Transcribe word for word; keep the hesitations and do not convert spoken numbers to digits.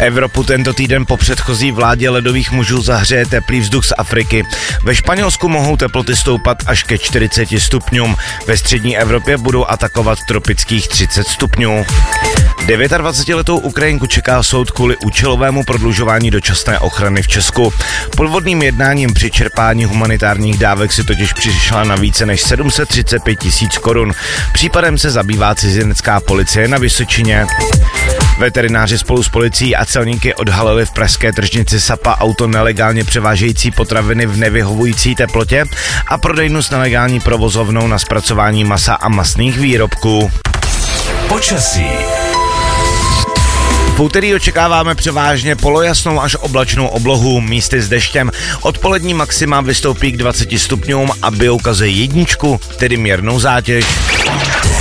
Evropu tento týden po předchozí vládě ledových mužů zahřeje teplý vzduch z Afriky. Ve Španělsku mohou teploty stoupat až ke čtyřiceti stupňům. Ve střední Evropě budou atakovat tropických třicet stupňů. dvacetidevětiletou Ukrajinku čeká soud kvůli účelovému prodlužování dočasné ochrany v Česku. Podvodným jednáním při čerpání humanitárních dávek si totiž přišla na více než sedm set třicet pět tisíc korun. Případem se zabývá cizinecká policie na Vysočině. Veterináři spolu s policií a celníky odhalili v pražské tržnici Sapa auto nelegálně převážející potraviny v nevyhovující teplotě a prodejnu s nelegální provozovnou na zpracování masa a masných výrobků. Počasí. V úterý očekáváme převážně polojasnou až oblačnou oblohu, místy s deštěm. Odpolední maxima vystoupí k dvaceti stupňům a biokazuje jedničku, tedy mírnou zátěž.